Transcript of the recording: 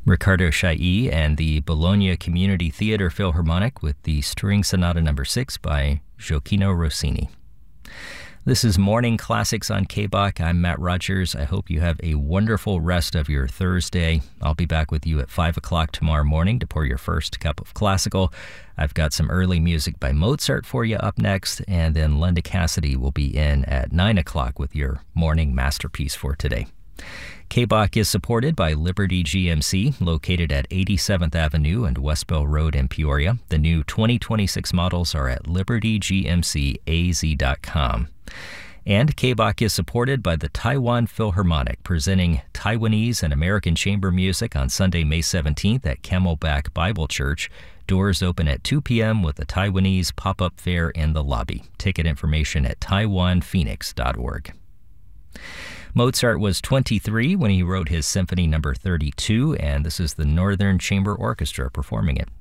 Riccardo Chailly and the Bologna Community Theatre Philharmonic with the String Sonata No. 6 by Gioacchino Rossini. This is Morning Classics on KBOC. I'm Matt Rogers. I hope you have a wonderful rest of your Thursday. I'll be back with you at 5 o'clock tomorrow morning to pour your first cup of classical. I've got some early music by Mozart for you up next, and then Linda Cassidy will be in at 9 o'clock with your morning masterpiece for today. KBOC is supported by Liberty GMC, located at 87th Avenue and Westbell Road in Peoria. The new 2026 models are at libertygmcaz.com. And KBOC is supported by the Taiwan Philharmonic, presenting Taiwanese and American chamber music on Sunday, May 17th at Camelback Bible Church. Doors open at 2 p.m. with a Taiwanese pop-up fair in the lobby. Ticket information at taiwanphoenix.org. Mozart was 23 when he wrote his Symphony No. 32, and this is the Northern Chamber Orchestra performing it.